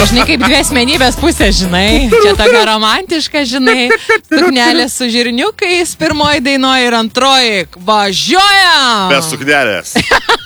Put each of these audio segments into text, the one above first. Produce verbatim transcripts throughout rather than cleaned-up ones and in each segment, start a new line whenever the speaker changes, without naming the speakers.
Žinai, kaip dvi asmenybės pusės, žinai. Čia tokia romantiška, žinai. Suknelė su žirniukais, pirmoji dainoji ir antroji. Važiuojam!
Be suknelės.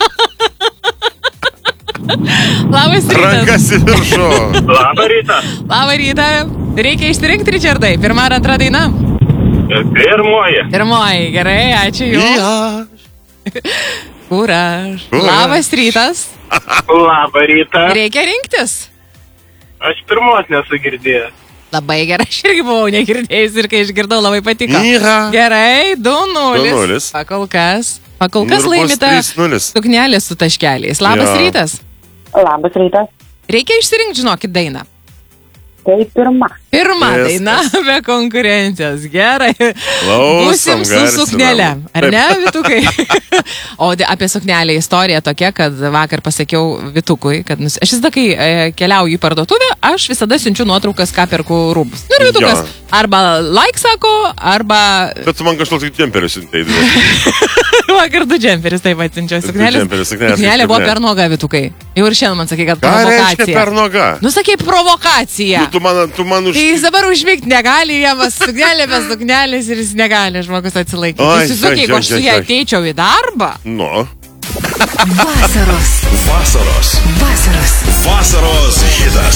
Labas rytas.
Rankas į viršų.
Labą rytą.
Labą rytą. Reikia išsirinkti, Richardai. Pirma ar antra daina?
Pirmoji.
Pirmoji, gerai, ačiū jums. Kur aš?
Kur aš?
Labas rytas.
Labą rytą.
Reikia rinktis.
Aš pirmos nesu girdėjęs.
Labai gerai, aš irgi buvau negirdėjus ir kai išgirdau, labai patiko.
Yra.
Gerai, du nulis.
du nulis.
Pakol kas. Pakol kas
Ir bus
laimita
trys nulis.
suknelė su taškeliais. Labas
Jo.
rytas.
Labas rytas.
Reikia išsirinkti, žinokit, dainą.
Tai pirma.
Pirma
Viskas.
daina be konkurencijos. Gerai.
Klausom,
Būsim su
garsinam.
suknelė. Ar
Taip.
ne, Vitukai? O de- apie suknelę istorija tokia, kad vakar pasakiau Vitukui, kad nus... aš visada, kai e, keliauju į parduotuvę, aš visada siunčiu nuotraukas, ką perku rūbus. Nu, ir Vitukas
Jo.
arba like sako, arba
Bet tu man kažkoks džemperis siuntei.
vakar du džemperis taip atsiunčiau.
Du
Suknelės-
džemperis, suknelės,
Suknelė buvo
suknelė.
per nuoga, Vitukai. Jau ir šiandien man sakai, kad
Ką reiškia
provokacija.
per nuoga?
Nu, sakai, provokacija.
Nu, tu man, tu man už...
Tai jis dabar užmigti negali, jam suknelė be suknelės ir jis negali žmogus atsilaikyti.
Oi,
Tai susiuk,
oi,
jeigu
oi,
aš su
oi,
ją
oi.
ateičiau į darbą.
Nu.
Vasaros.
Vasaros.
Vasaros.
Vasaros hitas.